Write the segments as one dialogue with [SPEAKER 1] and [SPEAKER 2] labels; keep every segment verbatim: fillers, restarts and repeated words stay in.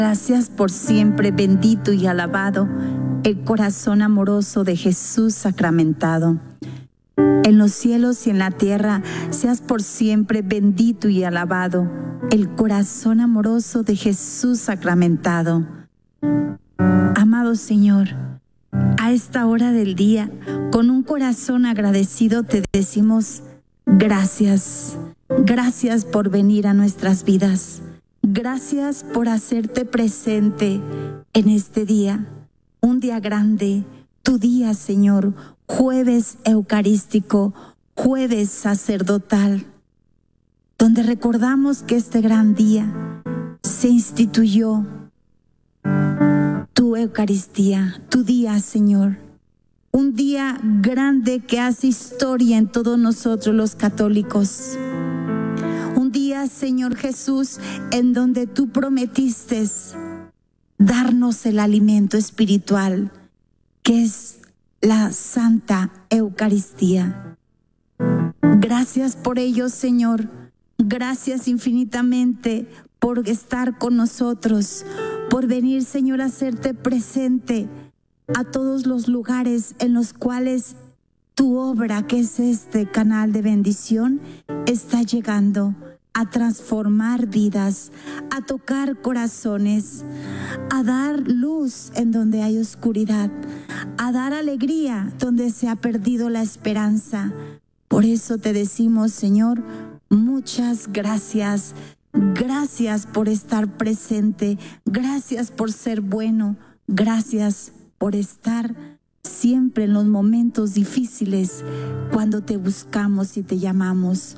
[SPEAKER 1] Gracias por siempre bendito y alabado el corazón amoroso de Jesús sacramentado. En los cielos y en la tierra seas por siempre bendito y alabado el corazón amoroso de Jesús sacramentado. Amado Señor, a esta hora del día, con un corazón agradecido te decimos gracias. Gracias por venir a nuestras vidas. Gracias por hacerte presente en este día, un día grande, tu día, Señor, jueves eucarístico, jueves sacerdotal, donde recordamos que este gran día se instituyó tu Eucaristía, tu día, Señor, un día grande que hace historia en todos nosotros los católicos. Un día, Señor Jesús, en donde tú prometiste darnos el alimento espiritual, que es la Santa Eucaristía. Gracias por ello, Señor. Gracias infinitamente por estar con nosotros, por venir, Señor, a hacerte presente a todos los lugares en los cuales tu obra, que es este canal de bendición, está llegando a transformar vidas, a tocar corazones, a dar luz en donde hay oscuridad, a dar alegría donde se ha perdido la esperanza. Por eso te decimos, Señor, muchas gracias. Gracias por estar presente. Gracias por ser bueno. Gracias por estar siempre en los momentos difíciles cuando te buscamos y te llamamos.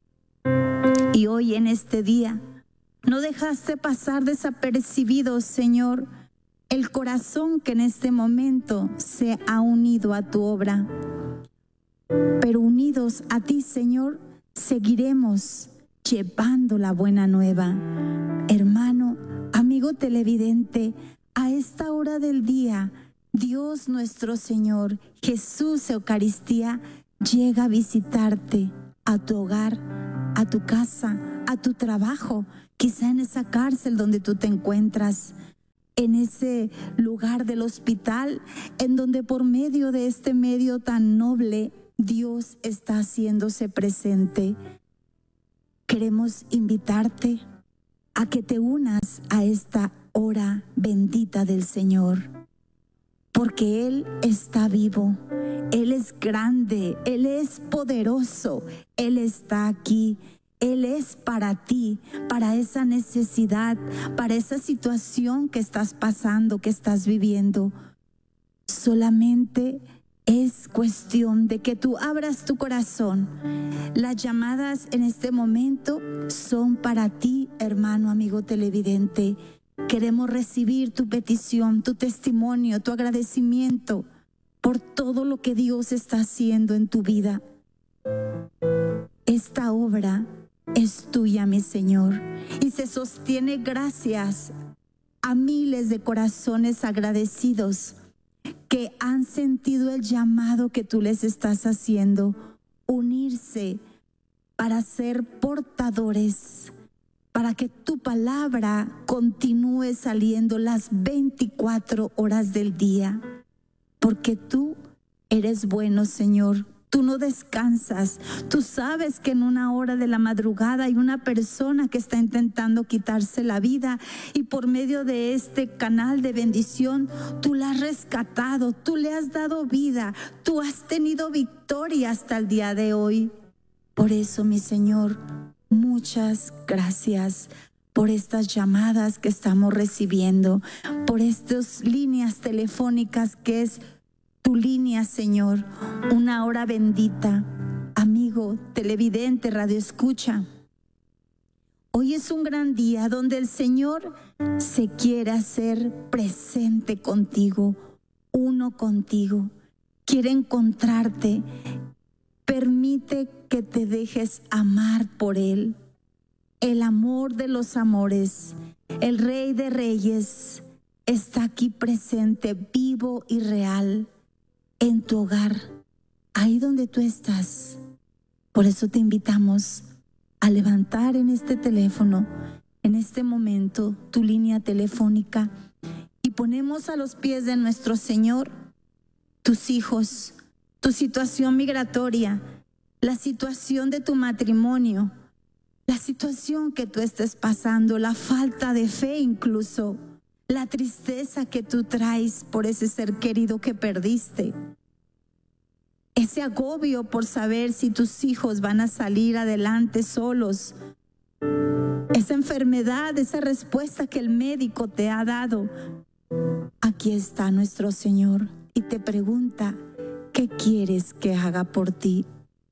[SPEAKER 1] Y hoy en este día no dejaste pasar desapercibido, Señor, el corazón que en este momento se ha unido a tu obra. Pero unidos a ti, Señor, seguiremos llevando la buena nueva. Hermano, amigo televidente, a esta hora del día, Dios nuestro Señor, Jesús Eucaristía, llega a visitarte a tu hogar, a tu casa, a tu trabajo, quizá en esa cárcel donde tú te encuentras, en ese lugar del hospital, en donde por medio de este medio tan noble, Dios está haciéndose presente. Queremos invitarte a que te unas a esta hora bendita del Señor, porque Él está vivo, Él es grande, Él es poderoso, Él está aquí, Él es para ti, para esa necesidad, para esa situación que estás pasando, que estás viviendo. Solamente es cuestión de que tú abras tu corazón. Las llamadas en este momento son para ti, hermano, amigo televidente. Queremos recibir tu petición, tu testimonio, tu agradecimiento por todo lo que Dios está haciendo en tu vida. Esta obra es tuya, mi Señor, y se sostiene gracias a miles de corazones agradecidos que han sentido el llamado que tú les estás haciendo, unirse para ser portadores, para que tu palabra continúe saliendo las veinticuatro horas del día, porque tú eres bueno, Señor. Tú no descansas. Tú sabes que en una hora de la madrugada hay una persona que está intentando quitarse la vida, y por medio de este canal de bendición tú la has rescatado, tú le has dado vida, tú has tenido victoria hasta el día de hoy. Por eso, mi Señor, muchas gracias por estas llamadas que estamos recibiendo, por estas líneas telefónicas que es tu línea, Señor, una hora bendita. Amigo televidente, radio escucha, hoy es un gran día donde el Señor se quiere hacer presente contigo, uno contigo, quiere encontrarte. Permite que te dejes amar por Él, el amor de los amores, el Rey de Reyes está aquí presente, vivo y real, en tu hogar, ahí donde tú estás. Por eso te invitamos a levantar en este teléfono en este momento tu línea telefónica y ponemos a los pies de nuestro Señor tus hijos, tu situación migratoria, la situación de tu matrimonio, la situación que tú estés pasando, la falta de fe incluso, la tristeza que tú traes por ese ser querido que perdiste, ese agobio por saber si tus hijos van a salir adelante solos, esa enfermedad, esa respuesta que el médico te ha dado. Aquí está nuestro Señor y te pregunta, ¿qué quieres que haga por ti?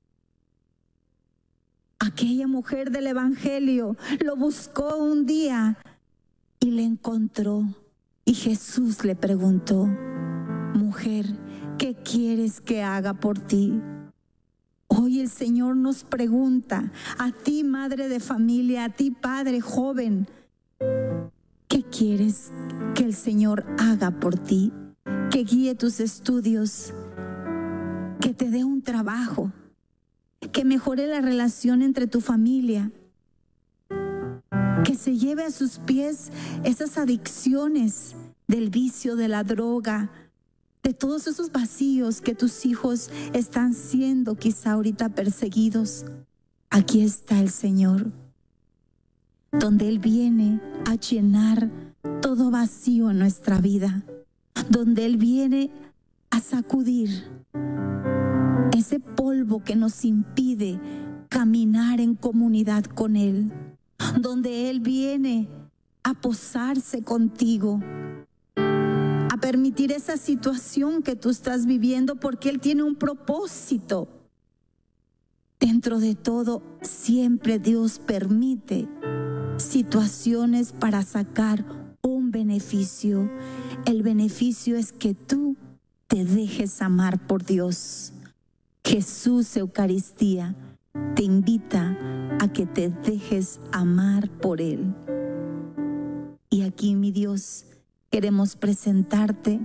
[SPEAKER 1] Aquella mujer del Evangelio lo buscó un día y le encontró. Y Jesús le preguntó, mujer, ¿qué quieres que haga por ti? Hoy el Señor nos pregunta, a ti madre de familia, a ti padre joven, ¿qué quieres que el Señor haga por ti? Que guíe tus estudios, que te dé un trabajo, que mejore la relación entre tu familia, que se lleve a sus pies esas adicciones del vicio, de la droga, de todos esos vacíos que tus hijos están siendo quizá ahorita perseguidos. Aquí está el Señor, donde Él viene a llenar todo vacío en nuestra vida, donde Él viene a sacudir ese polvo que nos impide caminar en comunidad con Él, donde Él viene a posarse contigo, a permitir esa situación que tú estás viviendo, porque Él tiene un propósito. Dentro de todo, siempre Dios permite situaciones para sacar un beneficio. El beneficio es que tú te dejes amar por Dios. Jesús, Eucaristía, te invita a que te dejes amar por Él. Y aquí, mi Dios, queremos presentarte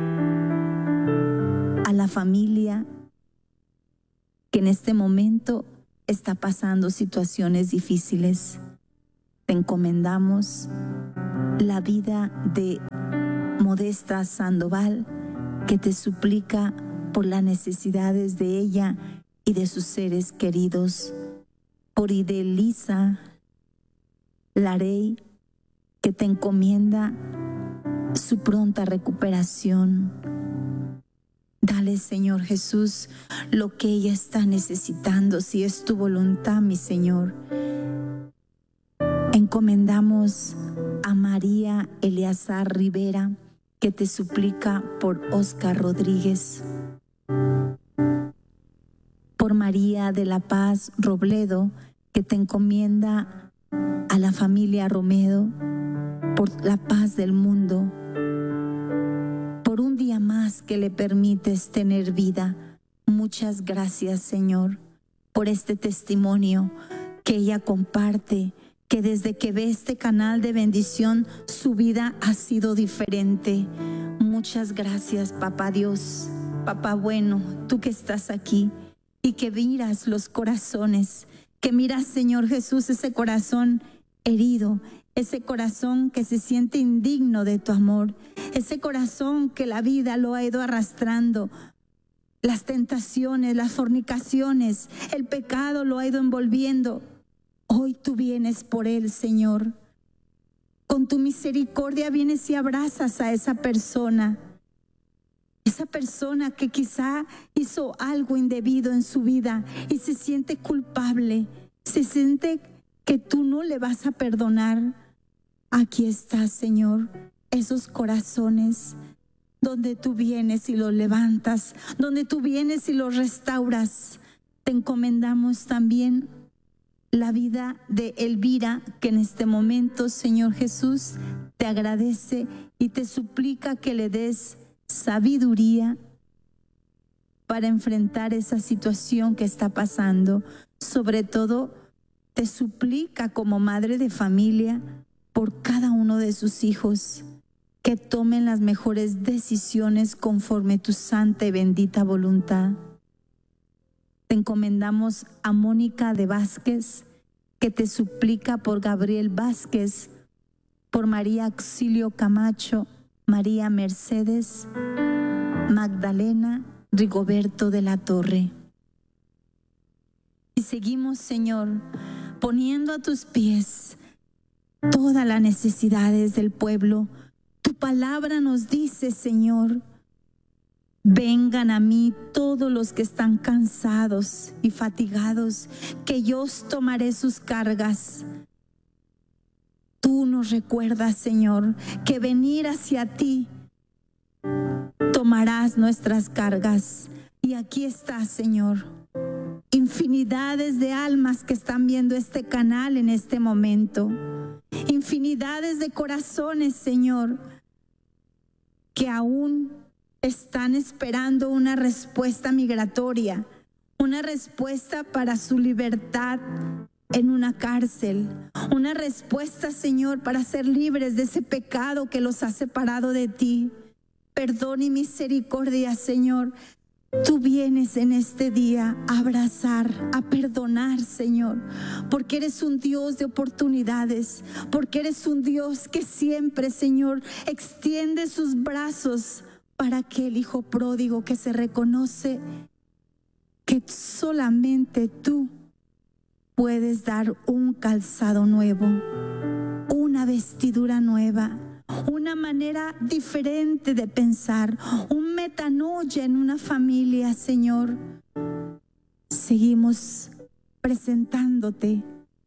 [SPEAKER 1] a la familia que en este momento está pasando situaciones difíciles. Te encomendamos la vida de Modesta Sandoval, que te suplica por las necesidades de ella y de sus seres queridos, por Idelisa Larey, que te encomienda su pronta recuperación. Dale, Señor Jesús, lo que ella está necesitando, si es tu voluntad, mi Señor. Encomendamos a María Eleazar Rivera, que te suplica por Oscar Rodríguez, por María de la Paz Robledo, que te encomienda a la familia Romero, por la paz del mundo, por un día más que le permites tener vida. Muchas gracias, Señor, por este testimonio que ella comparte, que desde que ve este canal de bendición, su vida ha sido diferente. Muchas gracias, Papá Dios, Papá bueno, tú que estás aquí y que miras los corazones, que miras, Señor Jesús, ese corazón herido, ese corazón que se siente indigno de tu amor, ese corazón que la vida lo ha ido arrastrando, las tentaciones, las fornicaciones, el pecado lo ha ido envolviendo. Hoy tú vienes por él, Señor. Con tu misericordia vienes y abrazas a esa persona. Esa persona que quizá hizo algo indebido en su vida y se siente culpable, se siente que tú no le vas a perdonar. Aquí está, Señor, esos corazones donde tú vienes y los levantas, donde tú vienes y los restauras. Te encomendamos también la vida de Elvira, que en este momento, Señor Jesús, te agradece y te suplica que le des sabiduría para enfrentar esa situación que está pasando. Sobre todo, te suplica como madre de familia por cada uno de sus hijos, que tomen las mejores decisiones conforme tu santa y bendita voluntad. Te encomendamos a Mónica de Vázquez, que te suplica por Gabriel Vázquez, por María Auxilio Camacho, María Mercedes, Magdalena, Rigoberto de la Torre. Y seguimos, Señor, poniendo a tus pies todas las necesidades del pueblo. Tu palabra nos dice, Señor, vengan a mí todos los que están cansados y fatigados, que yo os tomaré sus cargas. Tú nos recuerdas, Señor, que venir hacia ti tomarás nuestras cargas. Y aquí está, Señor, infinidades de almas que están viendo este canal en este momento, infinidades de corazones, Señor, que aún están esperando una respuesta migratoria, una respuesta para su libertad en una cárcel, una respuesta, Señor, para ser libres de ese pecado que los ha separado de ti. Perdón y misericordia, Señor. Tú vienes en este día a abrazar, a perdonar, Señor, porque eres un Dios de oportunidades, porque eres un Dios que siempre, Señor, extiende sus brazos para aquel hijo pródigo que se reconoce que solamente tú puedes dar un calzado nuevo, una vestidura nueva, una manera diferente de pensar, un metanoia en una familia, Señor. Seguimos presentándote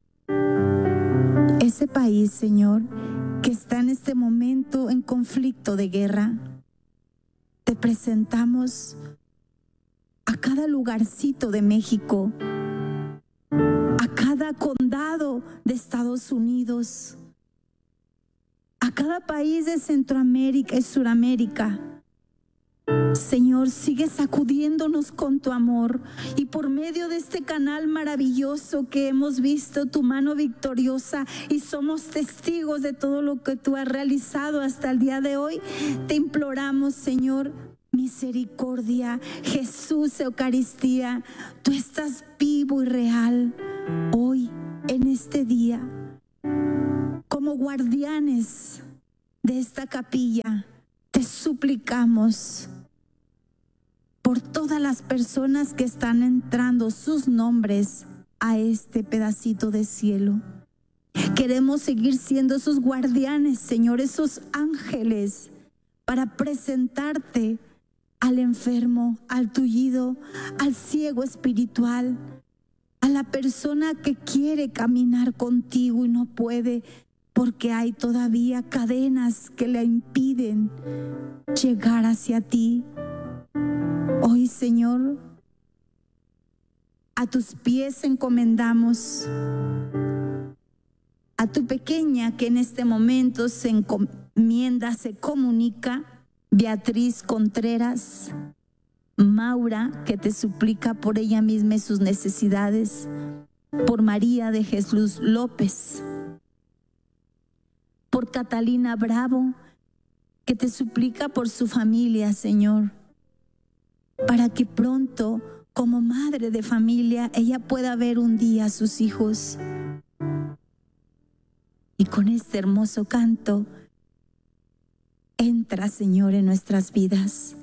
[SPEAKER 1] ese país, Señor, que está en este momento en conflicto de guerra. Te presentamos a cada lugarcito de México, a cada condado de Estados Unidos, a cada país de Centroamérica y Suramérica. Señor, sigue sacudiéndonos con tu amor, y por medio de este canal maravilloso que hemos visto tu mano victoriosa y somos testigos de todo lo que tú has realizado hasta el día de hoy, te imploramos, Señor, misericordia. Jesús, Eucaristía, tú estás vivo y real hoy en este día. Como guardianes de esta capilla, te suplicamos por todas las personas que están entrando sus nombres a este pedacito de cielo. Queremos seguir siendo esos guardianes, Señor, esos ángeles, para presentarte al enfermo, al tullido, al ciego espiritual, a la persona que quiere caminar contigo y no puede, porque hay todavía cadenas que le impiden llegar hacia ti. Hoy, Señor, a tus pies encomendamos a tu pequeña que en este momento se encomienda, se comunica, Beatriz Contreras, Maura, que te suplica por ella misma y sus necesidades, por María de Jesús López, por Catalina Bravo, que te suplica por su familia, Señor, para que pronto, como madre de familia, ella pueda ver un día a sus hijos. Y con este hermoso canto, entra, Señor, en nuestras vidas.